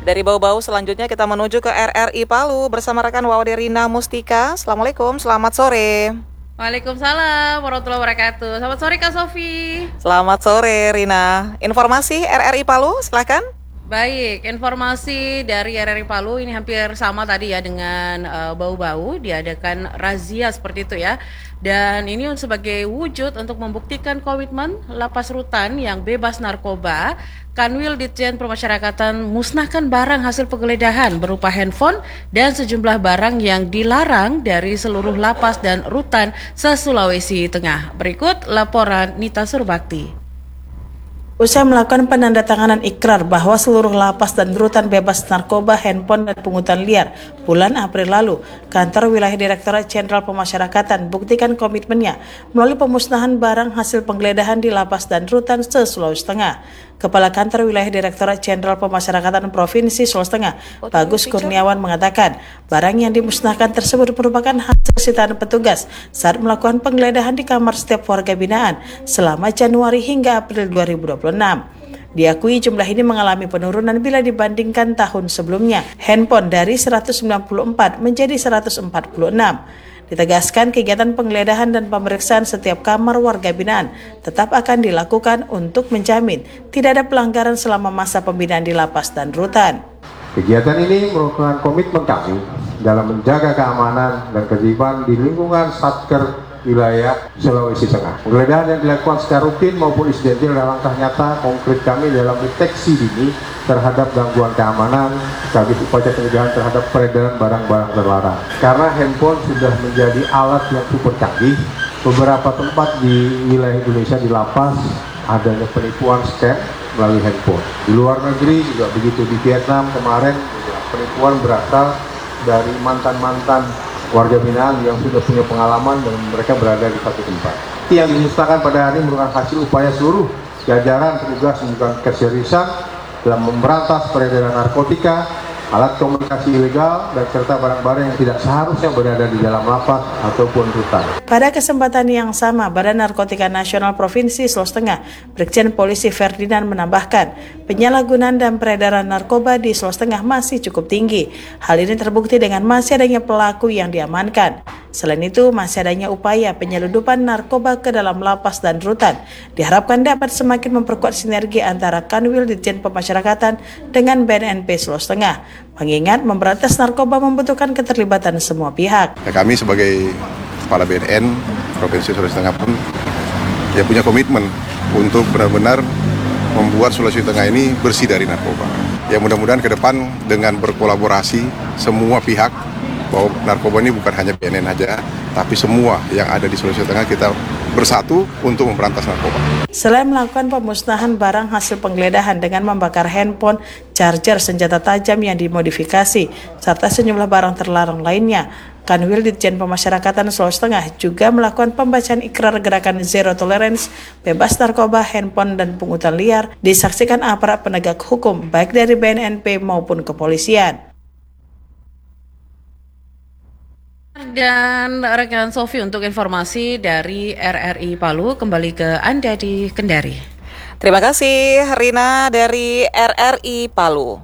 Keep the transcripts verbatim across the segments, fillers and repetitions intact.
Dari Bau-Bau selanjutnya kita menuju ke R R I Palu bersama rekan Wawde Rina Mustika. Assalamualaikum, selamat sore. Waalaikumsalam warahmatullahi wabarakatuh. Selamat sore Kak Sofi. Selamat sore Rina. Informasi R R I Palu, silakan. Baik, informasi dari R R I Palu ini hampir sama tadi ya dengan uh, Bau-Bau, diadakan razia seperti itu ya. Dan ini sebagai wujud untuk membuktikan komitmen lapas rutan yang bebas narkoba, Kanwil Ditjen Pemasyarakatan musnahkan barang hasil penggeledahan berupa handphone dan sejumlah barang yang dilarang dari seluruh lapas dan rutan se-Sulawesi Tengah. Berikut laporan Nita Surbakti. Usai melakukan penandatanganan ikrar bahwa seluruh lapas dan rutan bebas narkoba, handphone, dan pungutan liar bulan April lalu, Kantor Wilayah Direktorat Jenderal Pemasyarakatan buktikan komitmennya melalui pemusnahan barang hasil penggeledahan di lapas dan rutan se-Sulawesi Tengah. Kepala Kantor Wilayah Direktorat Jenderal Pemasyarakatan Provinsi Sulawesi Tengah, Bagus Kurniawan, mengatakan barang yang dimusnahkan tersebut merupakan hasil sitaan petugas saat melakukan penggeledahan di kamar setiap warga binaan selama Januari hingga April dua ribu dua puluh enam. Diakui jumlah ini mengalami penurunan bila dibandingkan tahun sebelumnya. Handphone dari seratus sembilan puluh empat menjadi seratus empat puluh enam. Ditegaskan kegiatan penggeledahan dan pemeriksaan setiap kamar warga binaan tetap akan dilakukan untuk menjamin tidak ada pelanggaran selama masa pembinaan di lapas dan rutan. Kegiatan ini merupakan komitmen kami dalam menjaga keamanan dan ketertiban di lingkungan Satker wilayah Sulawesi Tengah. Penggeledahan yang dilakukan secara rutin maupun insidental adalah langkah nyata konkret kami dalam deteksi dini terhadap gangguan keamanan sekaligus upaya pencegahan terhadap peredaran barang-barang terlarang. Karena handphone sudah menjadi alat yang super canggih, beberapa tempat di wilayah Indonesia di lapas adanya penipuan scam melalui handphone. Di luar negeri juga begitu, di Vietnam kemarin penipuan berasal dari mantan-mantan warga binaan yang sudah punya pengalaman dan mereka berada di satu tempat. Yang dimusnahkan pada hari ini merupakan hasil upaya seluruh jajaran petugas menunjukkan keseriusan dalam memberantas peredaran narkotika, alat komunikasi ilegal, dan serta barang-barang yang tidak seharusnya berada di dalam lapas ataupun rutan. Pada kesempatan yang sama, Badan Narkotika Nasional Provinsi Sulawesi Tengah, Brigjen Polisi Ferdinand menambahkan, penyalahgunaan dan peredaran narkoba di Sulawesi Tengah masih cukup tinggi. Hal ini terbukti dengan masih adanya pelaku yang diamankan. Selain itu, masih adanya upaya penyeludupan narkoba ke dalam lapas dan rutan. Diharapkan dapat semakin memperkuat sinergi antara Kanwil Ditjen Pemasyarakatan dengan B N N P Sulawesi Tengah. Mengingat memberantas narkoba membutuhkan keterlibatan semua pihak. Ya, kami sebagai Kepala B N N Provinsi Sulawesi Tengah pun ya punya komitmen untuk benar-benar membuat Sulawesi Tengah ini bersih dari narkoba. Ya mudah-mudahan ke depan dengan berkolaborasi semua pihak, bahwa narkoba ini bukan hanya B N N saja, tapi semua yang ada di Sulawesi Tengah kita bersatu untuk memberantas narkoba. Selain melakukan pemusnahan barang hasil penggeledahan dengan membakar handphone, charger, senjata tajam yang dimodifikasi, serta sejumlah barang terlarang lainnya, Kanwil Ditjen Pemasyarakatan Sulawesi Tengah juga melakukan pembacaan ikrar gerakan Zero Tolerance, bebas narkoba, handphone, dan pungutan liar, disaksikan aparat penegak hukum baik dari B N N P maupun kepolisian. Dan rekan Sofi untuk informasi dari R R I Palu, kembali ke Anda di Kendari. Terima kasih Rina dari R R I Palu.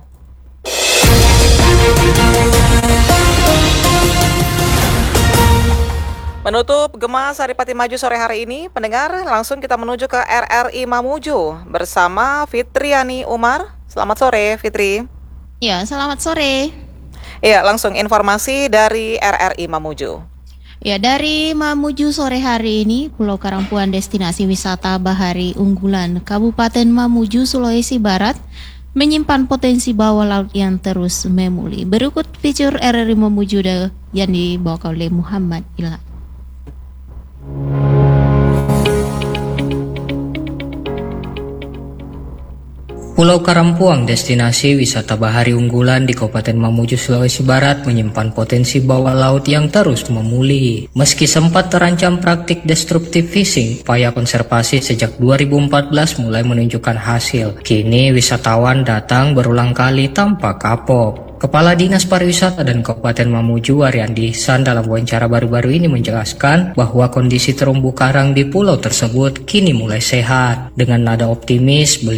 Menutup Gema Saripati Maju sore hari ini, pendengar, langsung kita menuju ke R R I Mamuju bersama Fitriani Umar. Selamat sore Fitri. Ya, selamat sore. Ya, langsung informasi dari R R I Mamuju. Ya, dari Mamuju sore hari ini, Pulau Karampuan destinasi wisata bahari unggulan Kabupaten Mamuju, Sulawesi Barat, menyimpan potensi bawah laut yang terus memulih. Berikut fitur R R I Mamuju yang dibawa oleh Muhammad Ilham. Pulau Karampuang, destinasi wisata bahari unggulan di Kabupaten Mamuju, Sulawesi Barat, menyimpan potensi bawah laut yang terus memulih. Meski sempat terancam praktik destruktif fishing, upaya konservasi sejak dua ribu empat belas mulai menunjukkan hasil. Kini wisatawan datang berulang kali tanpa kapok. Kepala Dinas Pariwisata dan Kabupaten Mamuju, Ariandi Ihsan, dalam wawancara baru-baru ini menjelaskan bahwa kondisi terumbu karang di pulau tersebut kini mulai sehat. Dengan nada optimis, beliau